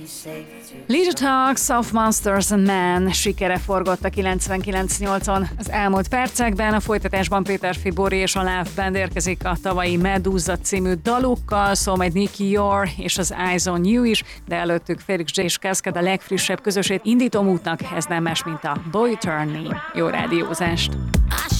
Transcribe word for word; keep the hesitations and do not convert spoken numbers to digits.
Little Talks of Monsters and Men sikere forgott a kilencvenkilenc nyolcon. Az elmúlt percekben a folytatásban Péter Fibori és a Love Band érkezik a tavalyi Medusa című dalukkal, szól majd Nicky Yor és az Eyes on You is, de előttük Felix J. és Cascade a legfrissebb közösét indító útnak, ez nem más, mint a Boy Turn Me. Jó rádiózást!